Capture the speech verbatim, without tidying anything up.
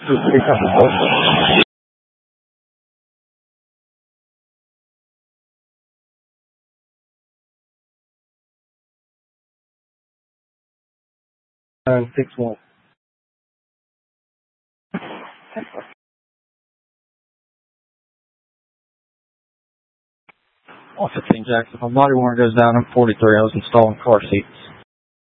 Pick up the boat. Nine six one. All fifteen Jackson. My body warrant goes down. I'm forty-three. I was installing car seats.